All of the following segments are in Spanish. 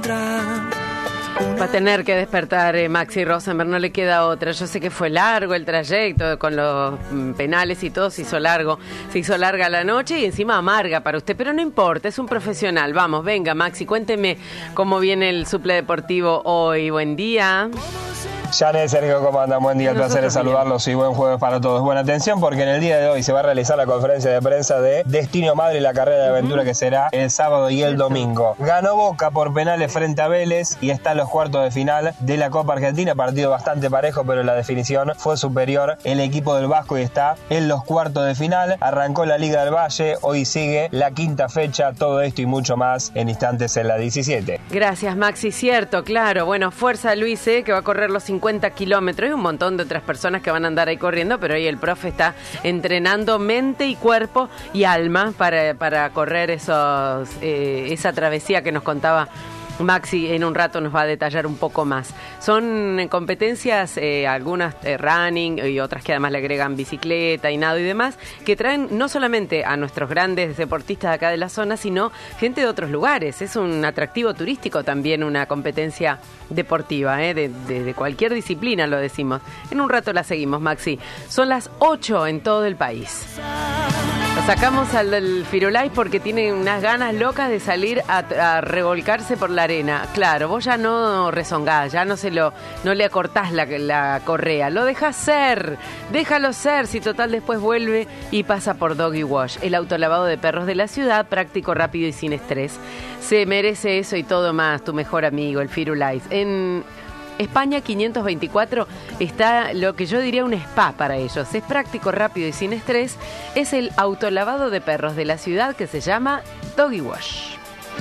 Va a tener que despertar Maxi Rosenberg, no le queda otra. Yo sé que fue largo el trayecto con los penales y todo, se hizo larga la noche y encima amarga para usted, pero no importa, es un profesional. Vamos, venga Maxi, cuénteme cómo viene el suple deportivo hoy. Buen día. Janet, Sergio, ¿cómo andan? Buen día, el placer de saludarlos y buen jueves para todos. Buena atención porque en el día de hoy se va a realizar la conferencia de prensa de Destino Madre y la carrera de aventura que será el sábado y el domingo. Ganó Boca por penales frente a Vélez y está en los cuartos de final de la Copa Argentina, partido bastante parejo, pero la definición fue superior el equipo del Vasco y está en los cuartos de final. Arrancó la Liga del Valle, hoy sigue la quinta fecha, todo esto y mucho más en instantes en la 17. Gracias Maxi, cierto, claro. Bueno, fuerza Luis, que va a correr los 50 kilómetros y un montón de otras personas que van a andar ahí corriendo, pero hoy el profe está entrenando mente y cuerpo y alma para correr esa travesía que nos contaba Maxi. En un rato nos va a detallar un poco más. Son competencias, algunas running y otras que además le agregan bicicleta y nado y demás, que traen no solamente a nuestros grandes deportistas de acá de la zona, sino gente de otros lugares. Es un atractivo turístico también, una competencia deportiva, de cualquier disciplina, lo decimos. En un rato la seguimos, Maxi. Son las 8 en todo el país. Lo sacamos al del Firulais porque tiene unas ganas locas de salir a revolcarse por la arena. Claro, vos ya no rezongás, ya no le acortás la correa, lo dejás ser, déjalo ser, si total después vuelve y pasa por Doggy Wash, el autolavado de perros de la ciudad, práctico, rápido y sin estrés. Se merece eso y todo más, tu mejor amigo, el Firulais. En España 524 está lo que yo diría un spa para ellos. Es práctico, rápido y sin estrés. Es el autolavado de perros de la ciudad que se llama Doggy Wash.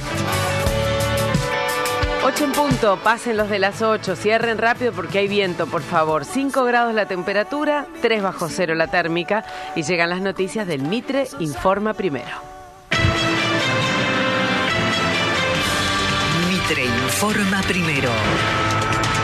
8 en punto, pasen los de las 8, cierren rápido porque hay viento, por favor. 5 grados la temperatura, 3 bajo cero la térmica y llegan las noticias del Mitre Informa Primero. Mitre Informa Primero.